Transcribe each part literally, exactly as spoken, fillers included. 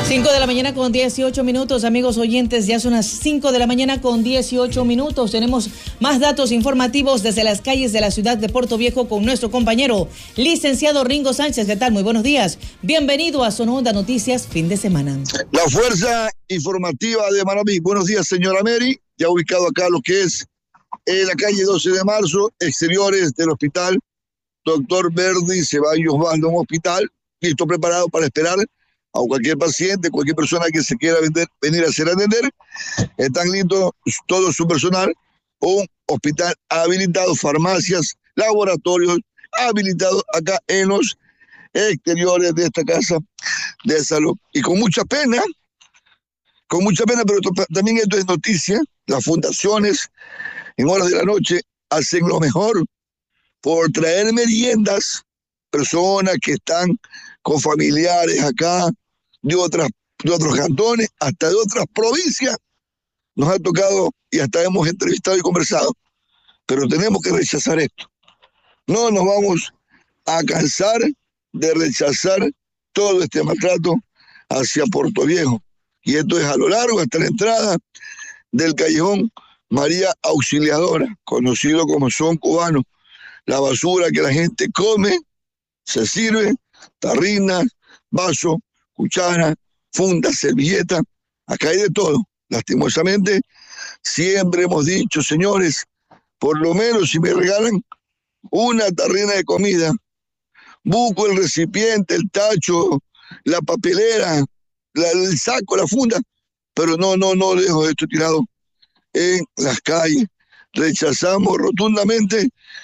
cinco de la mañana con dieciocho minutos, amigos oyentes, ya son las cinco de la mañana con dieciocho minutos. Tenemos más datos informativos desde las calles de la ciudad de Puerto Viejo con nuestro compañero, licenciado Ringo Sánchez. ¿Qué tal? Muy buenos días. Bienvenido a Sononda Noticias, fin de semana. La Fuerza Informativa de Manabí. Buenos días, señora Mary. Ya ubicado acá lo que es eh, la calle doce de marzo, exteriores del hospital Doctor Verdi Ceballos Osvaldo, un hospital listo, preparado para esperar a cualquier paciente, cualquier persona que se quiera vender, venir a hacer atender. Están listos todo su personal, un hospital habilitado, farmacias, laboratorios habilitados acá en los exteriores de esta casa de salud. Y con mucha pena, con mucha pena, pero esto, también esto es noticia, las fundaciones en horas de la noche hacen lo mejor por traer meriendas, personas que están con familiares acá, de, otras, de otros cantones, hasta de otras provincias. Nos ha tocado y hasta hemos entrevistado y conversado, pero tenemos que rechazar esto. No nos vamos a cansar de rechazar todo este maltrato hacia Puerto Viejo. Y esto es a lo largo hasta la entrada del callejón María Auxiliadora, conocido como Son Cubano. La basura que la gente come, se sirve, tarrinas, vaso, cuchara, funda, servilleta, acá hay de todo. Lastimosamente, siempre hemos dicho, señores, por lo menos si me regalan una tarrina de comida, busco el recipiente, el tacho, la papelera, la, el saco, la funda, pero no, no, no dejo esto tirado en las calles. Rechazamos rotundamente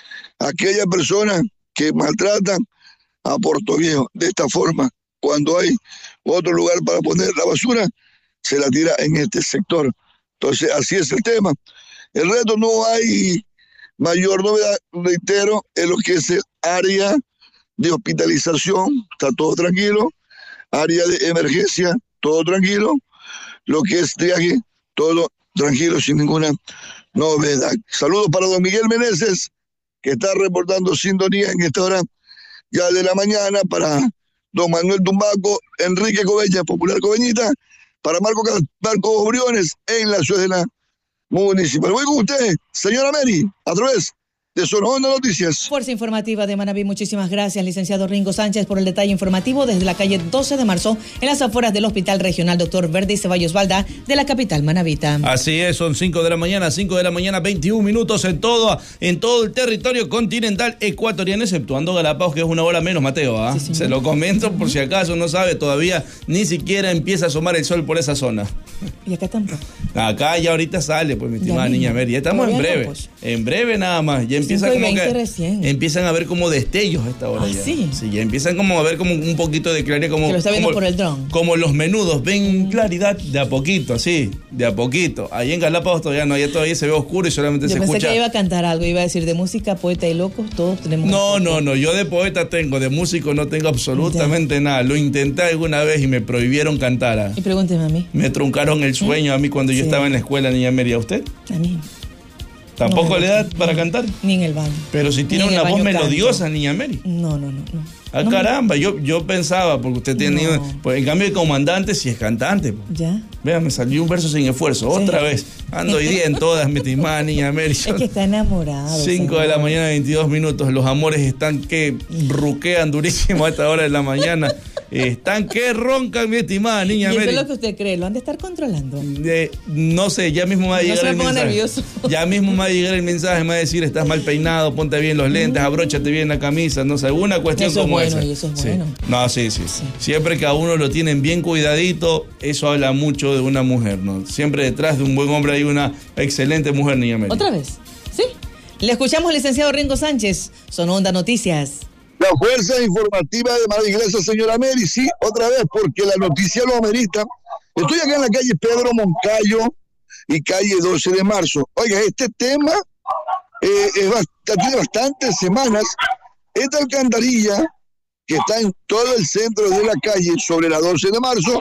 a aquella persona que maltratan a Puerto Viejo de esta forma. Cuando hay otro lugar para poner la basura, se la tira en este sector. Entonces, así es el tema. El resto no hay mayor novedad, reitero, en lo que es el área de hospitalización, está todo tranquilo, área de emergencia, todo tranquilo, lo que es triaje, todo tranquilo, sin ninguna novedad. Saludos para don Miguel Meneses, que está reportando sintonía en esta hora ya de la mañana, para don Manuel Tumbaco, Enrique Coveña, Popular Coveñita, para Marco, Marco Briones en la ciudad de la municipal. Voy con usted, señora Mary, a través de Sononda Noticias. Fuerza Informativa de Manabí, muchísimas gracias, licenciado Ringo Sánchez, por el detalle informativo desde la calle doce de marzo, en las afueras del Hospital Regional Doctor Verdi Ceballos Osvaldo de la capital manabita. Así es, son cinco de la mañana, cinco de la mañana, veintiún minutos en todo, en todo el territorio continental ecuatoriano, exceptuando Galápagos, que es una hora menos, Mateo. ¿ah? Sí, se lo comento por si acaso no sabe, todavía ni siquiera empieza a asomar el sol por esa zona. ¿Y acá tampoco? Acá ya ahorita sale, pues, mi estimada niña Mary, ya estamos en breve, no, pues. en breve nada más, ya empieza como que recién. Empiezan a ver como destellos a esta hora. ¿Ah, ya. Sí? Sí, ya empiezan como a ver como un poquito de claridad, como, que lo está viendo como, por el dron. Como los menudos, ven claridad de a poquito, así, de a poquito. Ahí en Galápagos todavía no, allá todavía se ve oscuro y solamente yo se pensé escucha. Que iba a cantar algo, iba a decir de música, poeta y locos, todos tenemos. No, no, no, yo de poeta tengo, de músico no tengo absolutamente ya. nada. Lo intenté alguna vez y me prohibieron cantar. ¿Ah? Y pregúnteme a mí. Me truncaron el sueño ¿Eh? a mí cuando sí. yo estaba en la escuela, niña Mary. ¿A usted? A mí. ¿Tampoco no, le da no, para cantar? Ni en el baño. Pero si tiene una voz melodiosa, canto. niña Mary. No, no, no. no. Ah, no caramba, me... yo, yo pensaba, porque usted tiene... No. Pues en cambio el comandante sí es cantante. Pues. Ya. Vea, me salió un verso sin esfuerzo. Sí. Otra vez. Ando hoy día en todas, mi estimada niña Mary. Es que está enamorado. cinco de la mañana, veintidós minutos. Los amores están que ruquean durísimo a esta hora de la mañana. Están que roncan, mi estimada niña ¿Y Mary. eso es lo que usted cree? ¿Lo han de estar controlando? De, no sé, ya mismo me va a llegar no se el me mensaje. Nervioso. Ya mismo me va a llegar el mensaje, me va a decir, estás mal peinado, ponte bien los lentes, abróchate bien la camisa, no sé, alguna cuestión eso como es bueno, esa. Y eso es sí. bueno. No, sí, sí, sí. Siempre que a uno lo tienen bien cuidadito, eso habla mucho de una mujer, ¿no? Siempre detrás de un buen hombre hay una excelente mujer, niña Mary. ¿Otra vez? ¿Sí? Le escuchamos, licenciado Ringo Sánchez, Sononda Noticias. La Fuerza Informativa de Madre Iglesia, señora Mary, sí, otra vez, porque la noticia lo amerita. Estoy acá en la calle Pedro Moncayo y calle doce de marzo. Oiga, este tema eh, es bast- tiene bastantes semanas. Esta alcantarilla que está en todo el centro de la calle, sobre la doce de marzo,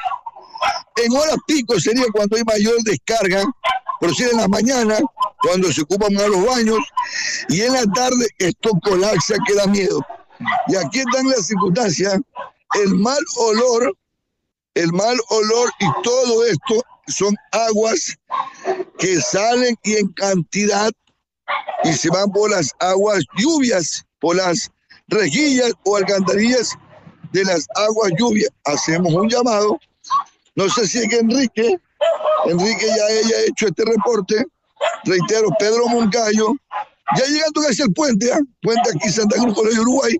en horas pico sería cuando hay mayor descarga, por si en la mañana, cuando se ocupan más los baños, y en la tarde esto colapsa, que da miedo. Y aquí están las circunstancias, el mal olor el mal olor y todo esto son aguas que salen y en cantidad y se van por las aguas lluvias, por las rejillas o alcantarillas de las aguas lluvias. Hacemos un llamado, no sé si es que Enrique, Enrique ya haya hecho este reporte, reitero, Pedro Moncayo, ya llegando casi al puente, ¿eh? Puente aquí Santa Cruz, Colegio Uruguay,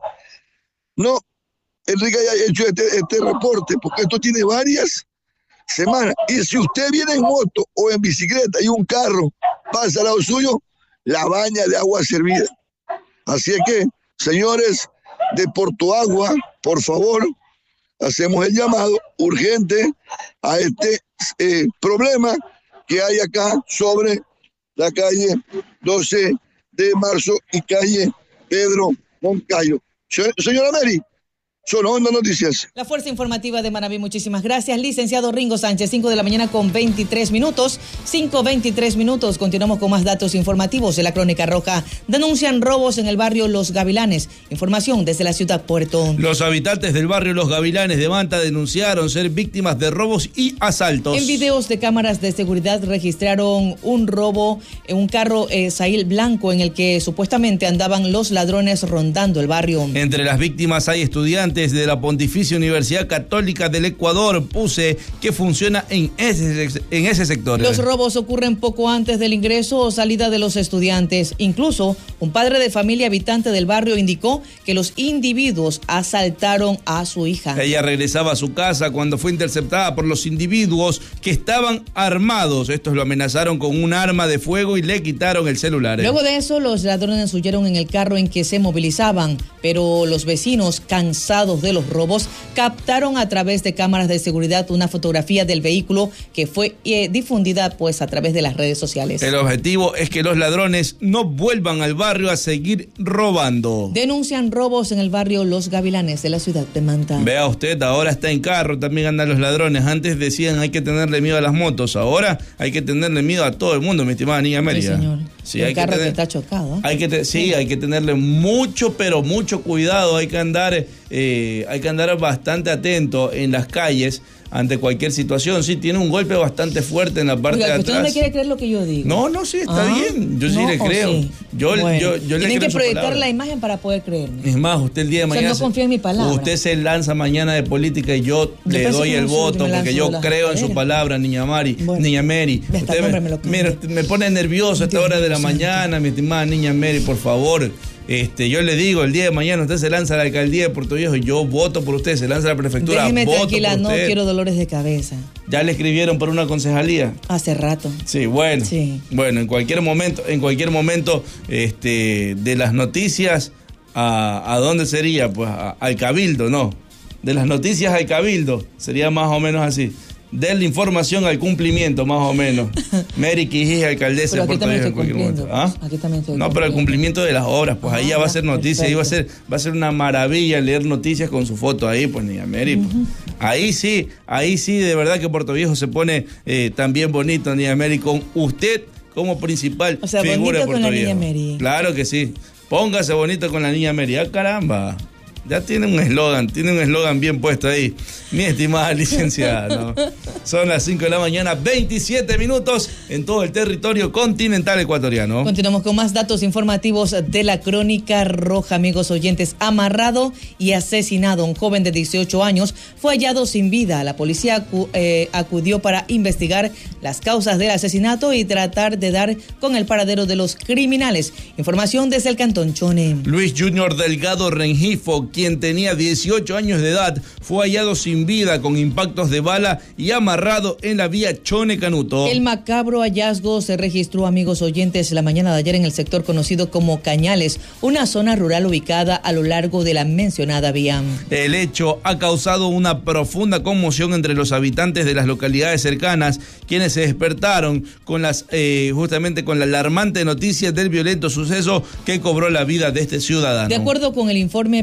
no, Enrique haya hecho este, este reporte, porque esto tiene varias semanas, y si usted viene en moto o en bicicleta y un carro pasa al lado suyo, la baña de agua servida. Así es que, señores de Porto Agua, por favor, hacemos el llamado urgente a este eh, problema que hay acá sobre la calle doce de marzo y calle Pedro Moncayo. Señora Mary, son Onda Noticias. La Fuerza Informativa de Manabí, muchísimas gracias. Licenciado Ringo Sánchez, cinco de la mañana con veintitrés minutos. cinco veintitrés minutos. Continuamos con más datos informativos de la Crónica Roja. Denuncian robos en el barrio Los Gavilanes. Información desde la ciudad Puerto. Los habitantes del barrio Los Gavilanes de Manta denunciaron ser víctimas de robos y asaltos. En videos de cámaras de seguridad registraron un robo en un carro eh, Sail blanco en el que supuestamente andaban los ladrones rondando el barrio. Entre las víctimas hay estudiantes de la Pontificia Universidad Católica del Ecuador, P U C E, que funciona en ese, en ese sector. Los robos ocurren poco antes del ingreso o salida de los estudiantes. Incluso, un padre de familia habitante del barrio indicó que los individuos asaltaron a su hija. Ella regresaba a su casa cuando fue interceptada por los individuos que estaban armados. Estos lo amenazaron con un arma de fuego y le quitaron el celular. Luego de eso, los ladrones huyeron en el carro en que se movilizaban, pero los vecinos, cansados de los robos, captaron a través de cámaras de seguridad una fotografía del vehículo que fue eh, difundida pues a través de las redes sociales. El objetivo es que los ladrones no vuelvan al barrio a seguir robando. Denuncian robos en el barrio Los Gavilanes de la ciudad de Manta. Vea usted, ahora está en carro, también andan los ladrones. Antes decían hay que tenerle miedo a las motos, ahora hay que tenerle miedo a todo el mundo, mi estimada niña María. Sí, señor. Sí, el hay carro que, tener, que está chocado. Hay que te, sí, sí, hay que tenerle mucho, pero mucho cuidado. Hay que andar, eh, hay que andar bastante atento en las calles ante cualquier situación. Sí, tiene un golpe bastante fuerte en la parte Oiga, de ¿usted atrás. no le quiere creer lo que yo digo? No, no, sí, está ah, bien. Yo sí no, le creo. Sí. Yo, bueno, yo, yo le tienen creo que proyectar palabra. La imagen para poder creerme. Es más, usted el día de mañana... O sea, no confía en mi palabra. Usted se lanza mañana de política y yo, yo le doy el voto porque yo creo en su palabra, niña Mari, bueno, niña Mary. Usted me, me, lo mira, me pone nervioso a esta hora de la mañana, mi estimada niña Mary, por favor. Este, yo le digo, el día de mañana usted se lanza a la alcaldía de Puerto Viejo y yo voto por usted, se lanza a la prefectura, Déjeme voto tranquila, por no usted. quiero dolores de cabeza. ¿Ya le escribieron por una concejalía? Hace rato. Sí, bueno. Sí. Bueno, en cualquier momento, en cualquier momento, este, de las noticias, ¿a, a dónde sería? Pues a, al Cabildo, ¿no? De las noticias al Cabildo, sería más o menos así. Denle información al cumplimiento, más o menos. Mary Quijís, alcaldesa de Puerto Viejo en cualquier momento. ¿Ah? Aquí también estoy no, pero el cumplimiento de las obras, pues ah, ahí ya va a ser noticia, perfecto. Ahí va a ser, va a ser una maravilla leer noticias con su foto ahí, pues niña Mary. Pues. Uh-huh. Ahí sí, ahí sí, de verdad que Puerto Viejo se pone eh, también bonito, niña Mary, con usted como principal o sea, figura de Puerto con la Viejo. Niña Mary. Claro que sí. Póngase bonito con la niña Mary. ¡Ah, caramba! Ya tiene un eslogan, tiene un eslogan bien puesto ahí, mi estimada licenciada, ¿no? Son las cinco de la mañana, veintisiete minutos en todo el territorio continental ecuatoriano. Continuamos con más datos informativos de la Crónica Roja, amigos oyentes. Amarrado y asesinado, un joven de dieciocho años fue hallado sin vida. La policía acu- eh, acudió para investigar las causas del asesinato y tratar de dar con el paradero de los criminales. Información desde el Cantón Chone. Luis Junior Delgado Rengifo, quien tenía dieciocho años de edad, fue hallado sin vida con impactos de bala y amarrado en la vía Chone Canuto. El macabro hallazgo se registró, amigos oyentes, la mañana de ayer en el sector conocido como Cañales, una zona rural ubicada a lo largo de la mencionada vía. El hecho ha causado una profunda conmoción entre los habitantes de las localidades cercanas, quienes se despertaron con las eh, justamente con la alarmante noticia del violento suceso que cobró la vida de este ciudadano. De acuerdo con el informe preliminar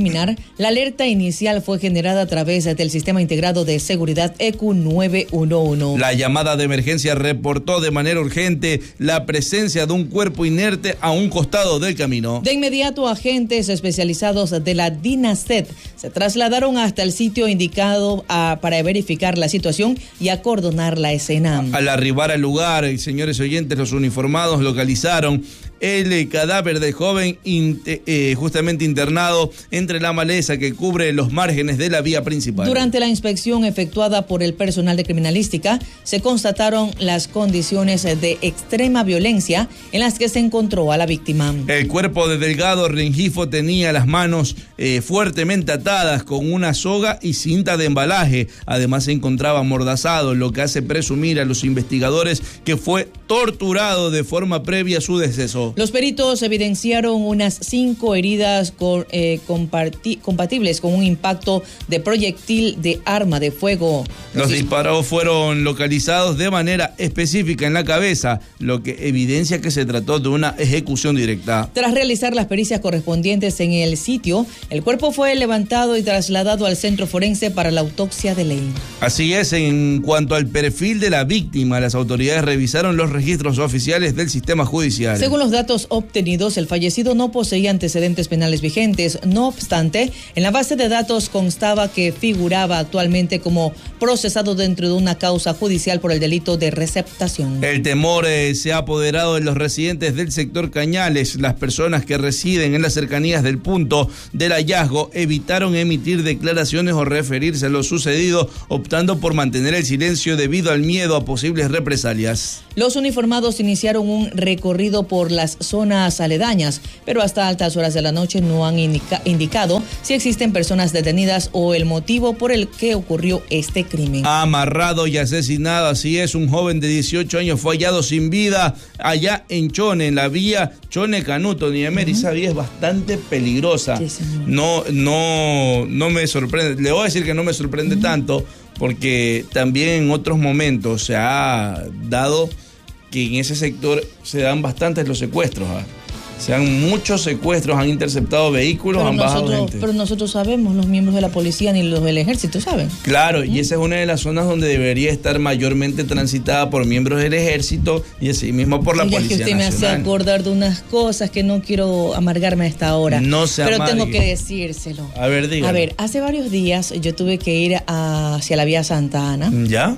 terminar, la alerta inicial fue generada a través del Sistema Integrado de Seguridad E Q nueve uno uno. La llamada de emergencia reportó de manera urgente la presencia de un cuerpo inerte a un costado del camino. De inmediato, agentes especializados de la DINASED se trasladaron hasta el sitio indicado a, para verificar la situación y acordonar la escena. Al arribar al lugar, señores oyentes, los uniformados localizaron el cadáver del joven in, eh, justamente internado entre la maleza que cubre los márgenes de la vía principal. Durante la inspección efectuada por el personal de criminalística, se constataron las condiciones de extrema violencia en las que se encontró a la víctima. El cuerpo de Delgado Rengifo tenía las manos eh, fuertemente atadas con una soga y cinta de embalaje. Además se encontraba amordazado, lo que hace presumir a los investigadores que fue torturado de forma previa a su deceso. Los peritos evidenciaron unas cinco heridas con, eh, compatibles con un impacto de proyectil de arma de fuego. Los, Los disparos fueron localizados de manera específica en la cabeza, lo que evidencia que se trató de una ejecución directa. Tras realizar las pericias correspondientes en el sitio, el cuerpo fue levantado y trasladado al centro forense para la autopsia de ley. Así es, en cuanto al perfil de la víctima, las autoridades revisaron los registros oficiales del sistema judicial. Según los datos obtenidos, el fallecido no poseía antecedentes penales vigentes. No obstante, en la base de datos constaba que figuraba actualmente como procesado dentro de una causa judicial por el delito de receptación. El temor eh, se ha apoderado de los residentes del sector Cañales. Las personas que residen en las cercanías del punto del hallazgo evitaron emitir declaraciones o referirse a lo sucedido, optando por mantener el silencio debido al miedo a posibles represalias. Los uniformados iniciaron un recorrido por las zonas aledañas, pero hasta altas horas de la noche no han indica- indicado si existen personas detenidas o el motivo por el que ocurrió este crimen. Amarrado y asesinado, así es, un joven de dieciocho años fue hallado sin vida allá en Chone, en la vía Chone-Canuto. Niemery, uh-huh. Esa vía es bastante peligrosa. Sí, no, no, no me sorprende, le voy a decir que no me sorprende uh-huh. tanto, porque también en otros momentos se ha dado que en ese sector se dan bastantes los secuestros. ¿eh? Se dan muchos secuestros, han interceptado vehículos, pero han nosotros, bajado gente. Pero nosotros sabemos, los miembros de la policía ni los del ejército saben. Claro, ¿Mm? Y esa es una de las zonas donde debería estar mayormente transitada por miembros del ejército y así mismo por la Mira, Policía que usted Nacional. Me hace acordar de unas cosas que no quiero amargarme a esta hora. No se Pero amargue. tengo que decírselo. A ver, dígame. A ver, hace varios días yo tuve que ir a, hacia la vía Santa Ana. ¿Ya?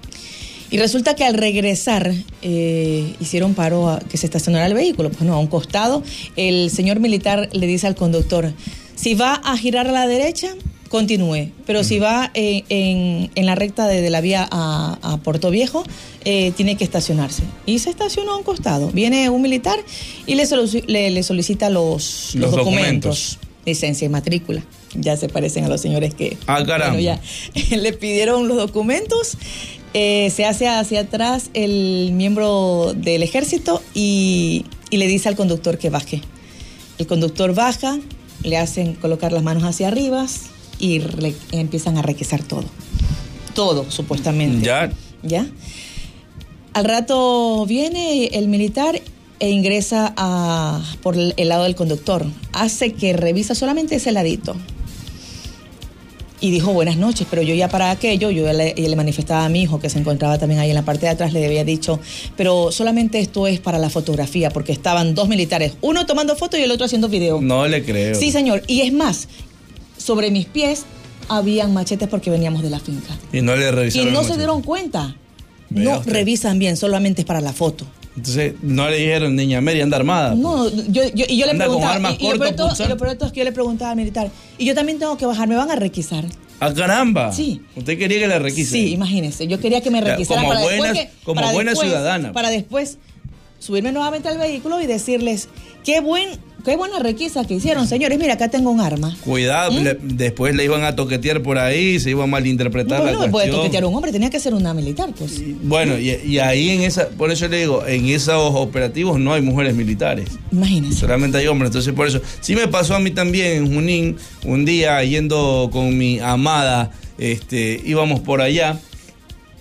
Y resulta que al regresar eh, hicieron paro a que se estacionara el vehículo, pues no, a un costado. El señor militar le dice al conductor, si va a girar a la derecha, continúe, pero uh-huh. si va eh, en, en la recta de, de la vía a, a Puerto Viejo, eh, tiene que estacionarse. Y se estacionó a un costado. Viene un militar y le, solu- le, le solicita los, los, los documentos. documentos, licencia y matrícula. Ya se parecen a los señores que... Ah, caramba. Bueno, ya le pidieron los documentos. Eh, se hace hacia atrás el miembro del ejército y, y le dice al conductor que baje. El conductor baja, le hacen colocar las manos hacia arriba y re, empiezan a requisar todo. Todo, supuestamente. Ya. Ya. Al rato viene el militar e ingresa a, por el, el lado del conductor. Hace que revisa solamente ese ladito. Y dijo buenas noches, pero yo ya para aquello, yo le, le manifestaba a mi hijo que se encontraba también ahí en la parte de atrás, le había dicho, pero solamente esto es para la fotografía, porque estaban dos militares, uno tomando foto y el otro haciendo video. No le creo. Sí, señor, y es más, sobre mis pies habían machetes porque veníamos de la finca. Y no le revisaron. Y no se dieron cuenta. Vea no usted. Revisan bien, solamente es para la foto. Entonces, ¿no le dijeron, niña Mary, anda armada? No, yo, yo, y yo le preguntaba, con armas y, y, lo cortas, todo, y lo peor de todo es que yo le preguntaba al militar, y yo también tengo que bajar, ¿me van a requisar? ¡Ah, caramba! Sí. ¿Usted quería que le requisen? Sí, imagínese, yo quería que me requisaran como para buenas, después que, como para buena después, ciudadana. Para después subirme nuevamente al vehículo y decirles, qué buen... Qué buena requisa que hicieron, señores. Mira, acá tengo un arma. Cuidado, ¿Mm? le, después le iban a toquetear por ahí, se iba a malinterpretar no, la no, cuestión. No, puede toquetear a un hombre, tenía que ser una militar, pues. Y, bueno, y, y ahí en esa, por eso le digo, en esos operativos no hay mujeres militares. Imagínense. Solamente hay hombres, entonces por eso. Sí me pasó a mí también en Junín, un día yendo con mi amada, este, íbamos por allá.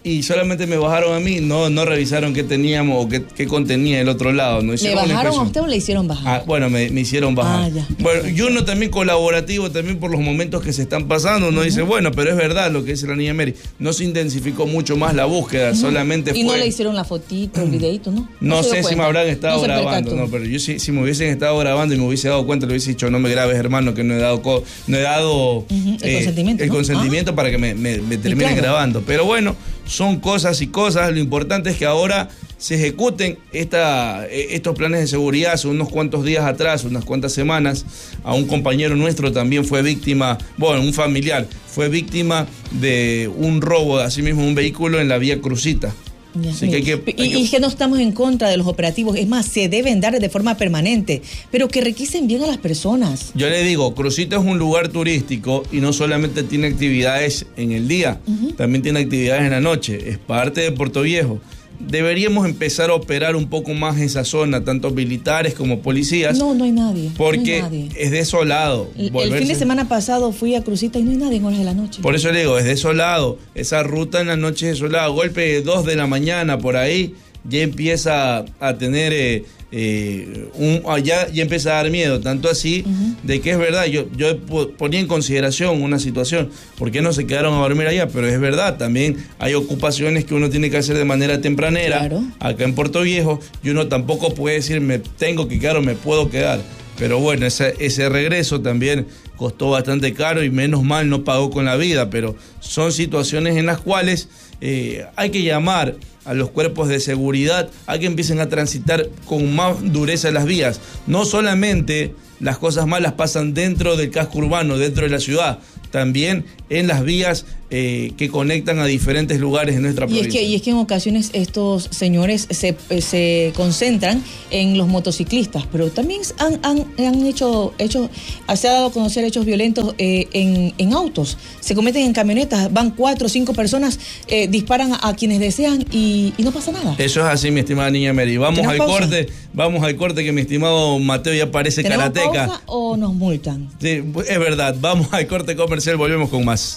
y solamente me bajaron a mí, no, no revisaron qué teníamos o qué, qué contenía el otro lado. No ¿Le bajaron a usted o le hicieron bajar? Ah, bueno, me, me hicieron bajar. Ah, ya. Bueno, y uno también colaborativo también por los momentos que se están pasando, no uh-huh. dice, bueno, pero es verdad lo que dice la niña Mary, no se intensificó mucho más la búsqueda, uh-huh. solamente y fue... no le hicieron la fotito, el videito, ¿no? No, no sé si me habrán estado no grabando, no, pero yo si, si me hubiesen estado grabando y me hubiese dado cuenta, le hubiese dicho, no me grabes, hermano, que no he dado, co- no he dado uh-huh. el eh, consentimiento, el ¿no? consentimiento ah. para que me, me, me terminen claro. grabando. Pero bueno, son cosas y cosas, lo importante es que ahora se ejecuten esta, estos planes de seguridad. Hace unos cuantos días atrás, unas cuantas semanas, a un compañero nuestro también fue víctima, bueno, un familiar, fue víctima de un robo, así mismo un vehículo en la vía Crucita. Así que hay que, hay y, que... y que no estamos en contra de los operativos, es más, se deben dar de forma permanente, pero que requisen bien a las personas. Yo le digo, Crucita es un lugar turístico y no solamente tiene actividades en el día, uh-huh. también tiene actividades en la noche, es parte de Puerto Viejo. Deberíamos empezar a operar un poco más esa zona, tanto militares como policías. No, no hay nadie. Porque no hay nadie. Es desolado. El, el fin de semana pasado fui a Crucita y no hay nadie en horas de la noche. Por eso le digo, es desolado. Esa ruta en la noche es desolada. Golpe de dos de la mañana por ahí, ya empieza a tener... Eh, Eh, un, ya, ya empieza a dar miedo, tanto así uh-huh. de que es verdad, yo, yo ponía en consideración una situación, ¿por qué no se quedaron a dormir allá? Pero es verdad, también hay ocupaciones que uno tiene que hacer de manera tempranera, claro. acá en Puerto Viejo, y uno tampoco puede decir me tengo que quedar o me puedo quedar, pero bueno, ese, ese regreso también costó bastante caro y menos mal no pagó con la vida, pero son situaciones en las cuales eh, hay que llamar a los cuerpos de seguridad a que empiecen a transitar con más dureza las vías. No solamente las cosas malas pasan dentro del casco urbano, dentro de la ciudad, también en las vías eh, que conectan a diferentes lugares en nuestra y provincia. Es que, y es que en ocasiones estos señores se, se concentran en los motociclistas, pero también han, han, han hecho, hecho, se ha dado a conocer hechos violentos eh, en, en autos. Se cometen en camionetas, van cuatro o cinco personas, eh, disparan a, a quienes desean y, y no pasa nada. Eso es así, mi estimada niña Mary. Vamos al pausa? corte, vamos al corte que mi estimado Mateo ya parece karateca. ¿Tenemos pausa o nos multan? Sí, es verdad. Vamos al corte comercial, volvemos con más.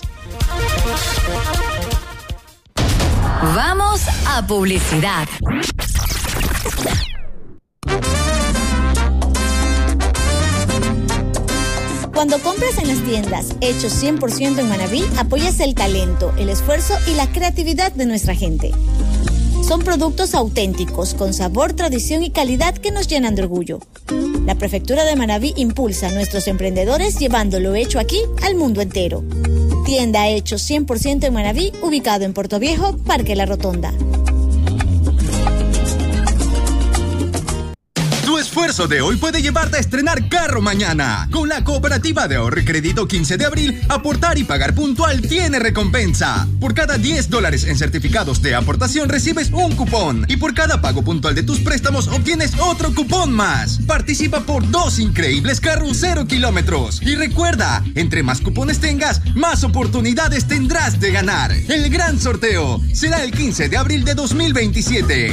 Vamos a publicidad. Cuando compras en las tiendas hechos cien por ciento en Manabí, apoyas el talento, el esfuerzo y la creatividad de nuestra gente. Son productos auténticos, con sabor, tradición y calidad que nos llenan de orgullo. La Prefectura de Manabí impulsa a nuestros emprendedores llevando lo hecho aquí al mundo entero. Tienda hechos cien por ciento en Manabí, ubicado en Puerto Viejo, Parque La Rotonda. Tu esfuerzo de hoy puede llevarte a estrenar carro mañana. Con la Cooperativa de Ahorro y Crédito quince de abril, aportar y pagar puntual tiene recompensa. Por cada diez dólares en certificados de aportación recibes un cupón. Y por cada pago puntual de tus préstamos obtienes otro cupón más. Participa por dos increíbles carros cero kilómetros. Y recuerda, entre más cupones tengas, más oportunidades tendrás de ganar. El gran sorteo será el quince de abril de dos mil veintisiete.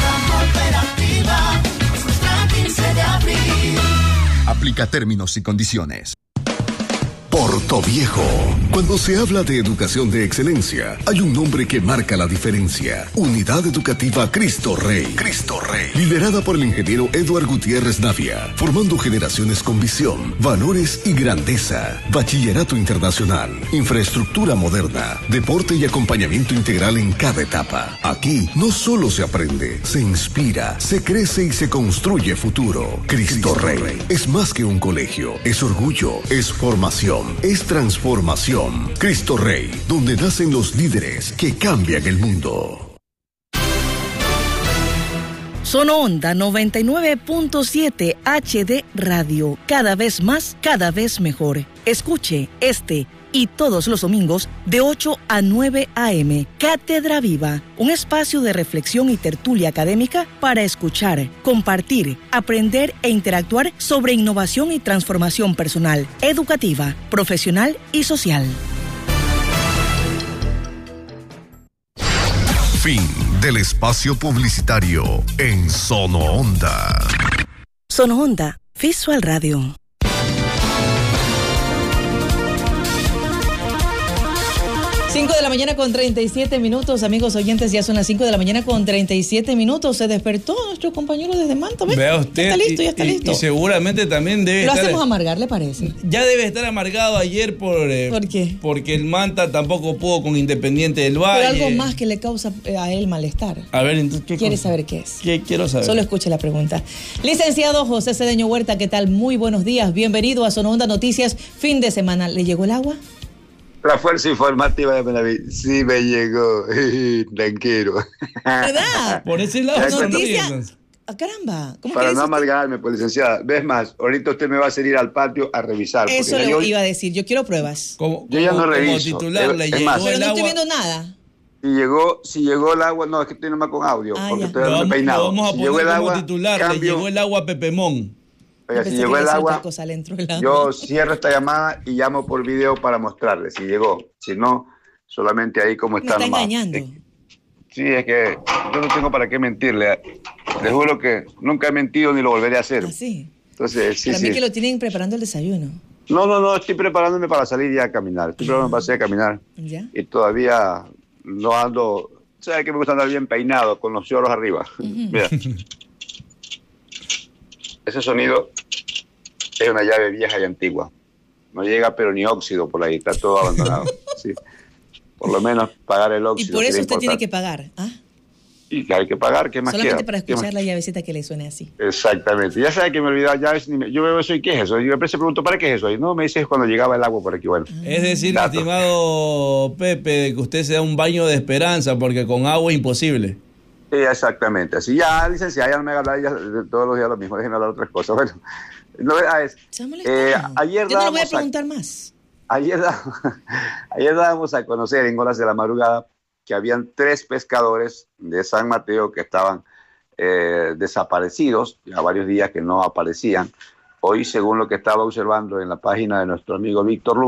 quince de abril. Aplica términos y condiciones. Puerto Viejo. Cuando se habla de educación de excelencia, hay un nombre que marca la diferencia. Unidad Educativa Cristo Rey. Cristo Rey. Liderada por el ingeniero Eduard Gutiérrez Navia, formando generaciones con visión, valores y grandeza. Bachillerato internacional, infraestructura moderna, deporte y acompañamiento integral en cada etapa. Aquí no solo se aprende, se inspira, se crece y se construye futuro. Cristo, Cristo Rey. Rey es más que un colegio, es orgullo, es formación, es transformación. Cristo Rey, donde nacen los líderes que cambian el mundo. Sono Onda noventa y nueve punto siete H D Radio. Cada vez más, cada vez mejor. Escuche este y todos los domingos de ocho a nueve a eme. Cátedra Viva, un espacio de reflexión y tertulia académica para escuchar, compartir, aprender e interactuar sobre innovación y transformación personal, educativa, profesional y social. Fin del espacio publicitario en Sono Onda. Sono Onda, Visual Radio. cinco de la mañana con treinta y siete minutos, amigos oyentes, ya son las cinco de la mañana con treinta y siete minutos. Se despertó nuestro compañero desde Manta. ¿Ves? Vea usted. Ya está listo, y, ya está y, listo. Y seguramente también debe Lo estar. Lo hacemos amargar, ¿le parece? Ya debe estar amargado ayer por. Eh, ¿Por qué? Porque el Manta tampoco pudo con Independiente del Valle. Pero algo más que le causa a él malestar. A ver, entonces, ¿qué ¿Quiere cosa? saber qué es? ¿Qué quiero saber? Solo escuche la pregunta. Licenciado José Cedeño Huerta, ¿qué tal? Muy buenos días. Bienvenido a Sonoonda Noticias. Fin de semana. ¿Le llegó el agua? La fuerza informativa de Manaví. Sí me llegó. Tranquilo. ¿Verdad? Por ese lado. Noticias. Ah, caramba. ¿Cómo Para que no dice amargarme, pues, licenciada. Ves más, ahorita usted me va a salir al patio a revisar. Eso porque le yo, iba a decir. Yo quiero pruebas. Como, yo ya no como, reviso. Como titular, le Es llegó más, Pero el no agua. estoy viendo nada. Si llegó, si llegó el agua, no, es que estoy nomás con audio, Ah, porque ya. estoy Lo dando vamos, peinado. lo vamos a Si poner llegó el como agua, titular. cambio. Le llegó el agua a Pepemón. Oiga, Yo si pensé llegó que el decía agua, otra cosa, le entró el agua. yo cierro esta llamada y llamo por video para mostrarle si llegó. Si no, solamente ahí como Me está está nomás. engañando. Eh, Sí, es que yo no tengo para qué mentirle. Les juro que nunca he mentido ni lo volveré a hacer. ¿Ah, sí? Entonces, sí, Para sí. mí que lo tienen preparando el desayuno. No, no, no, estoy preparándome para salir ya a caminar. Estoy preparándome para salir a caminar. ¿Ya? Y todavía no ando. ¿Sabes que me gusta andar bien peinado, con los lloros arriba? Mira. Ese sonido es una llave vieja y antigua. No llega, pero ni óxido por ahí, está todo abandonado. Sí. Por lo menos pagar el Y óxido. por eso sería usted tiene importante. que pagar. ¿Ah? Y hay que pagar, ¿qué más Solamente queda? para ¿Qué más? escuchar la llavecita que le suene así. Exactamente. Ya sabe que me olvidaba llaves. Ni me... Yo veo eso y ¿qué es eso? Yo siempre pregunto, ¿para qué es eso? Y no, me dice es cuando llegaba el agua por aquí. Bueno. Es decir, Dato. estimado Pepe, que usted se da un baño de esperanza, porque con agua es imposible. Sí, exactamente. Así ya, licenciada, ya no me haga hablar ya de todos los días lo mismo. Déjenme hablar de otras cosas. Bueno, no, es, Se ha molestado. eh, ayer Yo no le voy a dábamos preguntar más. Ayer, da- ayer dábamos a conocer en horas de la madrugada que habían tres pescadores de San Mateo que estaban eh, desaparecidos, ya varios días que no aparecían. Hoy, según lo que estaba observando en la página de nuestro amigo Víctor Lu,